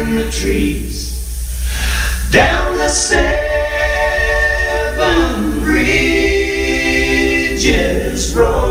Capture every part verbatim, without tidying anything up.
in the trees, down the seven bridges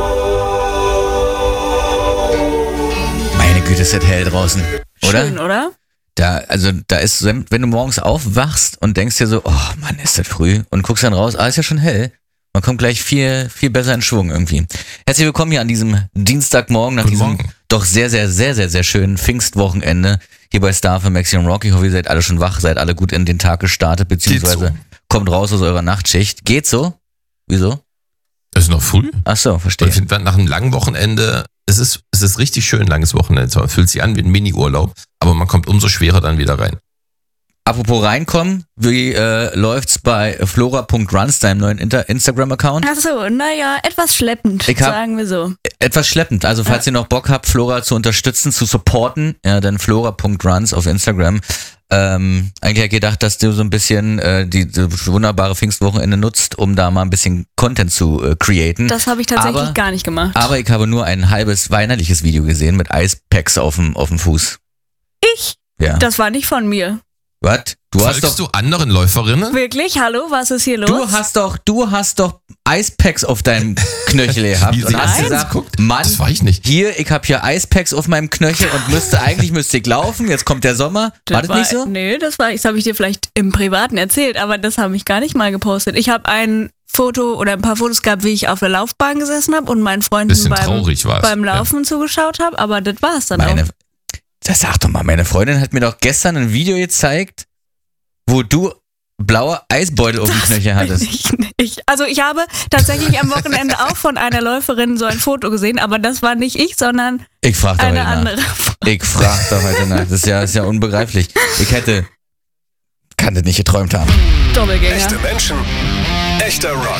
roll. Meine Güte, ist das hell draußen, oder? Schön, oder? Da, also da ist, wenn du morgens aufwachst und denkst dir so, oh Mann, ist das früh, und guckst dann raus, ah, ist ja schon hell. Man kommt gleich viel, viel besser in Schwung irgendwie. Herzlich willkommen hier an diesem Dienstagmorgen nach Guten diesem Morgen. doch sehr, sehr, sehr, sehr, sehr schönen Pfingstwochenende hier bei Star für Maxi und Rock. Ich hoffe, ihr seid alle schon wach, seid alle gut in den Tag gestartet, beziehungsweise so. kommt raus aus eurer Nachtschicht. Geht so? Wieso? Es ist noch früh. Ach so, verstehe. Ich finde, nach einem langen Wochenende, es ist, es ist richtig schön, langes Wochenende. Man fühlt sich an wie ein Mini-Urlaub, aber man kommt umso schwerer dann wieder rein. Apropos reinkommen, wie äh, läuft's bei flora punkt runs, deinem neuen Inter- Instagram-Account? Ach so, naja, etwas schleppend, Ich hab- sagen wir so. Etwas schleppend, also falls ihr noch Bock habt, Flora zu unterstützen, zu supporten, ja, dann flora punkt runs auf Instagram. Ähm, eigentlich habe ich gedacht, dass du so ein bisschen äh, die, die wunderbare Pfingstwochenende nutzt, um da mal ein bisschen Content zu äh, createn. Das habe ich tatsächlich aber, gar nicht gemacht. Aber ich habe nur ein halbes weinerliches Video gesehen mit Eispacks auf dem auf dem Fuß. Ich? Ja. Das war nicht von mir. Was? Du hast Folgst doch du anderen Läuferinnen? Wirklich? Hallo, was ist hier los? Du hast doch, du hast doch Eispacks auf deinem Knöchel gehabt Wie und sie hast das gesagt, guckt? Mann, Das war ich nicht. hier, ich habe hier Eispacks auf meinem Knöchel und müsste eigentlich müsste ich laufen. Jetzt kommt der Sommer. War das war, nicht so? Nee, das war, das habe ich dir vielleicht im Privaten erzählt, aber das habe ich gar nicht mal gepostet. Ich habe ein Foto oder ein paar Fotos gehabt, wie ich auf der Laufbahn gesessen habe und meinen Freunden Bisschen beim, traurig war's. beim Laufen zugeschaut habe, aber das war es dann Meine, auch. das sag doch mal, meine Freundin hat mir doch gestern ein Video gezeigt, wo du blaue Eisbeutel auf dem Knöchel hattest. Ich nicht. Also ich habe tatsächlich am Wochenende auch von einer Läuferin so ein Foto gesehen, aber das war nicht ich, sondern Ich frag doch eine heute andere. nach. Ich frag doch heute nach. Das ist ja, ist ja unbegreiflich. Ich hätte, kann das nicht geträumt haben. Doppelgänger. Echte Menschen, echter Rock.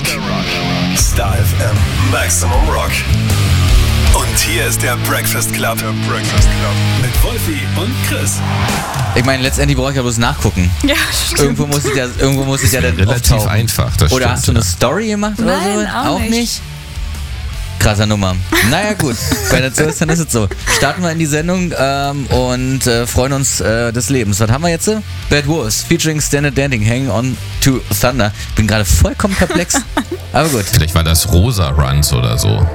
Star F M Maximum Rock. Und hier ist der Breakfast Club. Der Breakfast Club. Mit Wolfi und Chris. Ich meine, letztendlich brauche ich ja bloß nachgucken. Ja, stimmt. Irgendwo muss ich ja, irgendwo muss ich ja dann Relativ auftauchen. einfach, das Oder stimmt, hast du eine ja. Story gemacht oder Nein, so? auch nicht. Krasser Nummer. Naja gut, wenn das so ist, dann ist es so. Starten wir in die Sendung ähm, und äh, freuen uns äh, des Lebens. Was haben wir jetzt? Bad Wars featuring Standard Dancing, Hang On to Thunder. Bin gerade vollkommen perplex. Aber gut. Vielleicht war das Rosa Runs oder so.